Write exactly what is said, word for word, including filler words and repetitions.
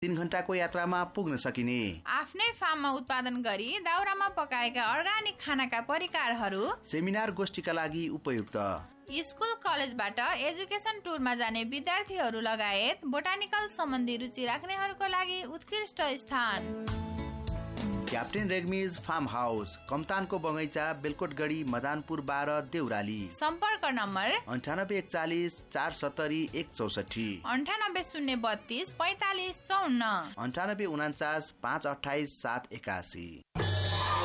तीन घण्टाको यात्रामा पुग्न सकिने, आफ्नै फार्ममा उत्पादन गरी दाउरामा पकाएका अर्गानिक खानाका परिकारहरू, सेमिनार गोष्ठीका लागि उपयुक्त, स्कुल कलेजबाट एजुकेसन टुरमा जाने विद्यार्थीहरू लगायत बोटानिकल सम्बन्धी रुचि राख्नेहरूको लागि उत्कृष्ट स्थान। क्याप्टेन रेग्मिज फार्म हाउस, कमतानको बगैँचा, बेलकोटगढी, मदानपुर बाह्र, देउराली। सम्पर्क नम्बर अन्ठानब्बे एकचालिस चार सत्तरी एक चौसठी, अन्ठानब्बे शून्य बत्तीस पैतालिस चौन्न, अन्ठानब्बे उनाचास पाँच अठाइस सात एकासी।